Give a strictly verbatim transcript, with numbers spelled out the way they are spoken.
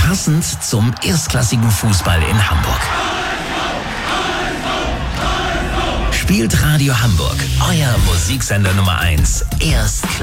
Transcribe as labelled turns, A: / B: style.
A: Passend zum erstklassigen Fußball in Hamburg. Spielt Radio Hamburg, euer Musiksender Nummer eins, erstklassig.